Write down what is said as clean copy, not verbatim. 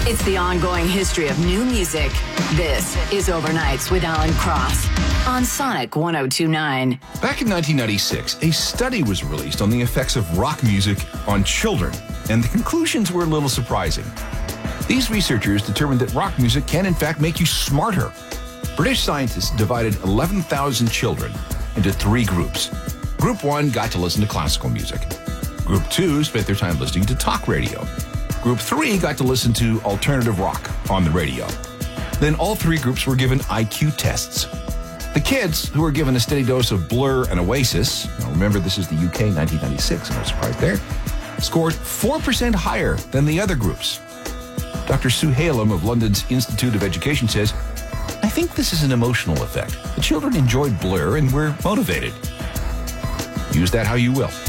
It's the ongoing history of new music. This is Overnights with Alan Cross on Sonic 102.9. Back in 1996, a study was released on the effects of rock music on children, and the conclusions were a little surprising. These researchers determined that rock music can, in fact, make you smarter. British scientists divided 11,000 children into 3 groups. Group 1 got to listen to classical music. Group 2 spent their time listening to talk radio. Group 3 got to listen to alternative rock on the radio. Then all 3 groups were given IQ tests. The kids, who were given a steady dose of Blur and Oasis, now remember this is the UK 1996, no surprise there, scored 4% higher than the other groups. Dr. Sue Halem of London's Institute of Education says, "I think this is an emotional effect. The children enjoyed Blur and were motivated." Use that how you will.